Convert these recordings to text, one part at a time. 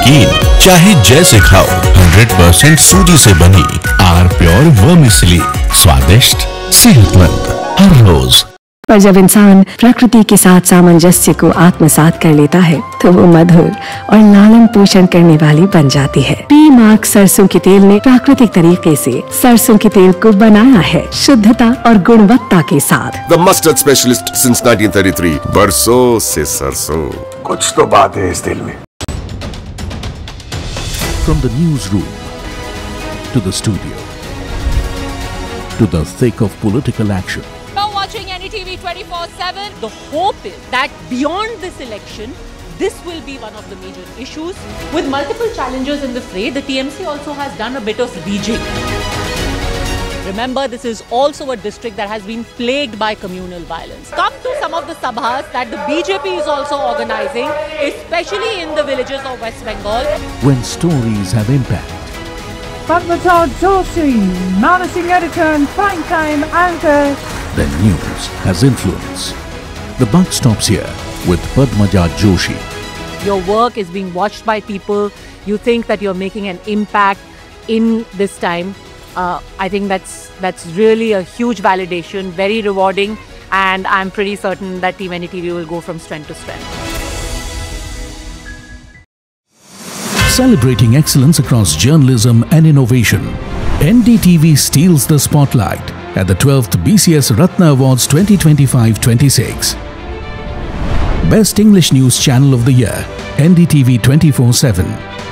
नमकीन चाहे जैसे खाओ, 100% सूजी से बनी आर प्योर वर्मिसेली, स्वादिष्ट, सेहतमंद हर रोज। पर जब इंसान प्रकृति के साथ सामंजस्य को आत्मसात कर लेता है तो वो मधुर और लालन पोषण करने वाली बन जाती है। टी मार्क सरसों के तेल ने प्राकृतिक तरीके से सरसों के तेल को बनाया है शुद्धता और गुणवत्ता के साथ। The mustard specialist since 1933, बरसों से सरसों। कुछ तो बात है इस दिल में। From the newsroom to the studio to the thick of political action. Watching NDTV 24/7, the hope is that beyond this election, this will be one of the major issues. With multiple challengers in the fray, the TMC also has done a bit of rejigging. Remember, this is also a district that has been plagued by communal violence. Come to some of the sabhas that the BJP is also organizing, especially in the villages of West Bengal. When stories have impact. Padmata Joshi, managing editor and prime-time anchor. Then news has influence. The buck stops here with Padmaja Joshi. Your work is being watched by people. You think that you're making an impact in this time. I think that's really a huge validation, very rewarding, and I'm pretty certain that Team NDTV will go from strength to strength. Celebrating excellence across journalism and innovation, NDTV steals the spotlight at the 12th BCS Ratna Awards 2025-26. Best English News Channel of the Year, NDTV 24/7.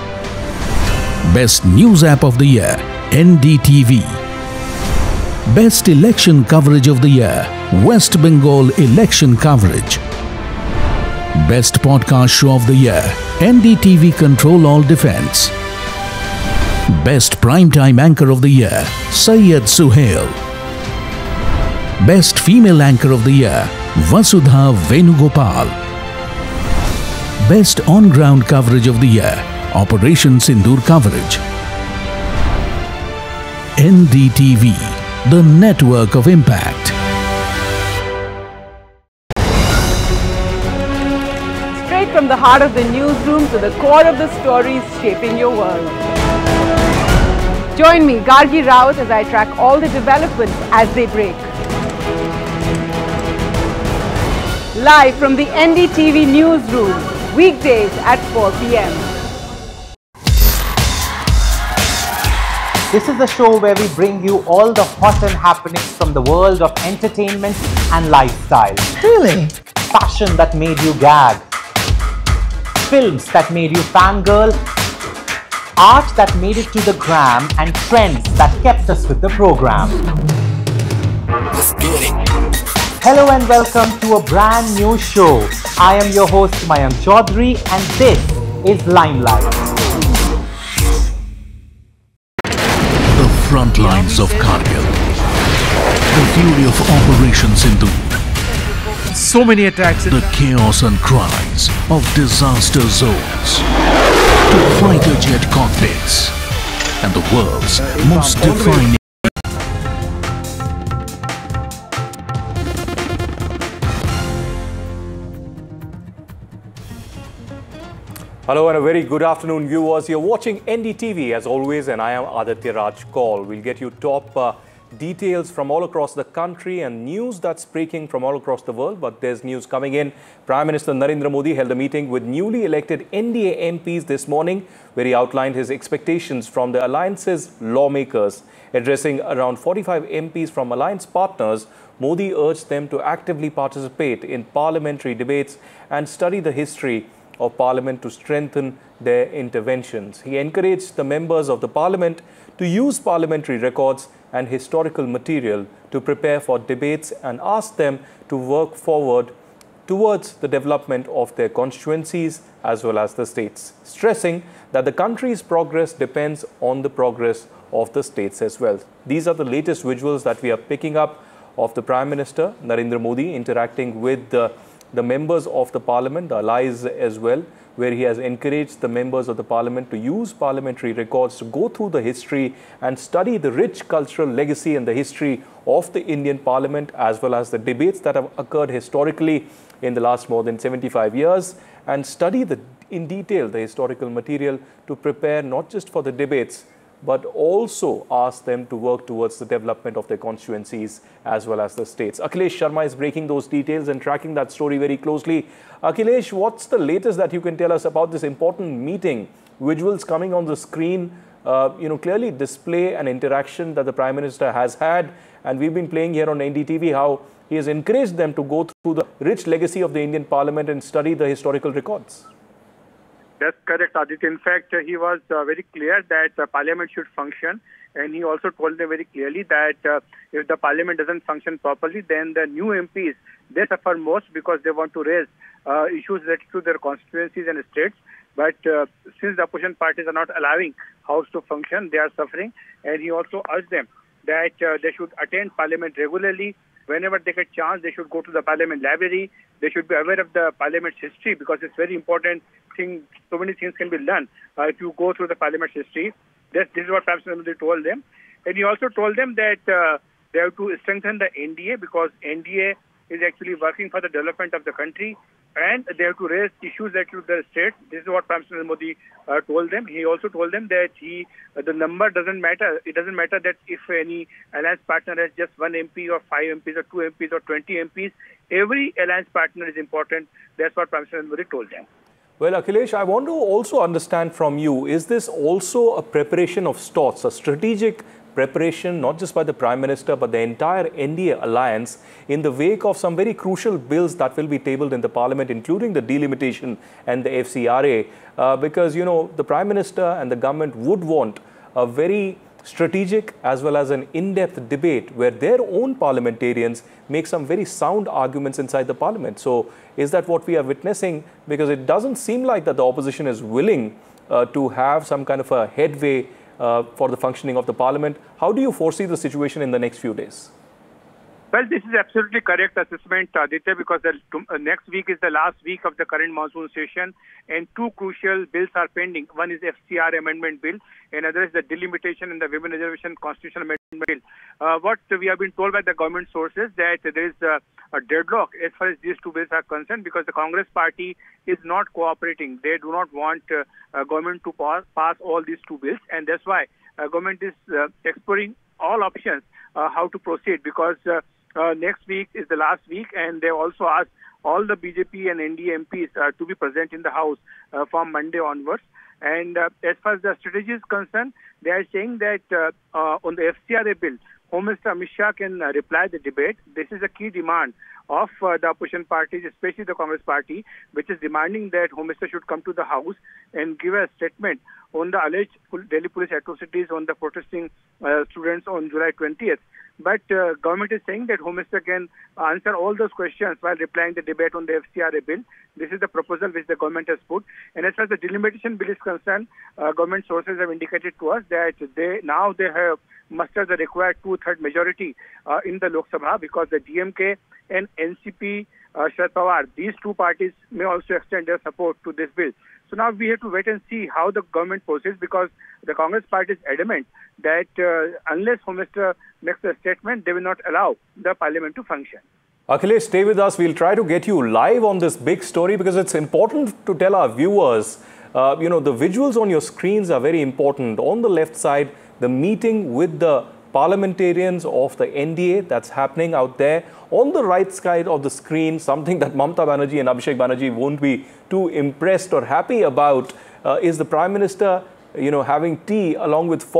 Best News App of the Year, NDTV. Best Election Coverage of the Year, West Bengal Election Coverage. Best Podcast Show of the Year, NDTV Control All Defense. Best Primetime Anchor of the Year, Syed Suhail. Best Female Anchor of the Year, Vasudha Venugopal. Best On-Ground Coverage of the Year, Operation Sindoor Coverage. NDTV, the network of impact. Straight from the heart of the newsroom to the core of the stories shaping your world. Join me, Gargi Raut, as I track all the developments as they break. Live from the NDTV newsroom, weekdays at 4 p.m. This is the show where we bring you all the hot and happenings from the world of entertainment and lifestyle. Really? Fashion that made you gag. Films that made you fangirl. Art that made it to the gram, and trends that kept us with the program. Let's get it. Hello and welcome to a brand new show. I am your host Mayank Chaudhary and this is Limelight. The front lines of Kargil. The fury of Operation Sindoor. So many attacks. The chaos and cries of disaster zones. To fighter jet cockpits. And the world's most defining. Hello and a very good afternoon, viewers. You're watching NDTV as always, and I am Aditya Raj Kaul. We'll get you top details from all across the country and news that's breaking from all across the world. But there's news coming in. Prime Minister Narendra Modi held a meeting with newly elected NDA MPs this morning, where he outlined his expectations from the alliance's lawmakers. Addressing around 45 MPs from alliance partners, Modi urged them to actively participate in parliamentary debates and study the history of Parliament to strengthen their interventions. He encouraged the members of the Parliament to use parliamentary records and historical material to prepare for debates and asked them to work forward towards the development of their constituencies as well as the states, stressing that the country's progress depends on the progress of the states as well. These are the latest visuals that we are picking up of the Prime Minister Narendra Modi interacting with the members of the Parliament, the allies as well, where he has encouraged the members of the Parliament to use parliamentary records to go through the history and study the rich cultural legacy and the history of the Indian Parliament, as well as the debates that have occurred historically in the last more than 75 years, and study the in detail the historical material to prepare not just for the debates, but also ask them to work towards the development of their constituencies as well as the states. Akhilesh Sharma is breaking those details and tracking that story very closely. Akhilesh, what's the latest that you can tell us about this important meeting? Visuals coming on the screen, clearly display an interaction that the Prime Minister has had, and we've been playing here on NDTV how he has encouraged them to go through the rich legacy of the Indian Parliament and study the historical records. That's correct, Aditya. In fact, he was very clear that Parliament should function, and he also told them very clearly that if the Parliament doesn't function properly, then the new MPs, they suffer most because they want to raise issues related to their constituencies and states. But since the opposition parties are not allowing House to function, they are suffering. And he also urged them that they should attend Parliament regularly. Whenever they get chance, they should go to the Parliament library. They should be aware of the Parliament's history because it's very important thing. So many things can be learned if you go through the Parliament's history. This is what Prime Minister told them. And he also told them that they have to strengthen the NDA because NDA is actually working for the development of the country. And they have to raise issues that to the state. This is what Prime Minister Modi told them. He also told them that the number doesn't matter. It doesn't matter that if any alliance partner has just 1 MP or 5 MPs or 2 MPs or 20 MPs. Every alliance partner is important. That's what Prime Minister Modi told them. Well, Akhilesh, I want to also understand from you, is this also a preparation of sorts, a strategic preparation, not just by the Prime Minister, but the entire NDA alliance in the wake of some very crucial bills that will be tabled in the Parliament, including the delimitation and the FCRA, because, the Prime Minister and the government would want a very strategic as well as an in-depth debate where their own parliamentarians make some very sound arguments inside the Parliament. So is that what we are witnessing? Because it doesn't seem like that the opposition is willing to have some kind of a headway for the functioning of the Parliament. How do you foresee the situation in the next few days? Well, this is absolutely correct assessment, Aditya, because next week is the last week of the current monsoon session and 2 crucial bills are pending. One is FCR amendment bill, and another is the delimitation and the women reservation constitutional amendment bill. What we have been told by the government sources that there is a deadlock as far as these 2 bills are concerned because the Congress party is not cooperating. They do not want government to pass all these 2 bills, and that's why government is exploring all options how to proceed because next week is the last week, and they also asked all the BJP and NDA MPs to be present in the House from Monday onwards. And as far as the strategy is concerned, they are saying that on the FCRA bill, Home Minister Amit Shah can reply the debate. This is a key demand of the opposition parties, especially the Congress party, which is demanding that Home Minister should come to the House and give a statement on the alleged Delhi police atrocities on the protesting students on July 20th. But government is saying that Home Minister can answer all those questions while replying the debate on the FCRA bill. This is the proposal which the government has put. And as far as the delimitation bill is concerned, government sources have indicated to us that they have mustered the required 2/3 majority in the Lok Sabha because the DMK and NCP, Sharad Pawar, these 2 parties may also extend their support to this bill. So now we have to wait and see how the government proceeds because the Congress party is adamant that unless Home Minister makes a statement, they will not allow the Parliament to function. Akhilesh, stay with us. We'll try to get you live on this big story because it's important to tell our viewers, the visuals on your screens are very important. On the left side, the meeting with the parliamentarians of the NDA that's happening out there. On the right side of the screen, something that Mamata Banerjee and Abhishek Banerjee won't be too impressed or happy about is the Prime Minister, having tea along with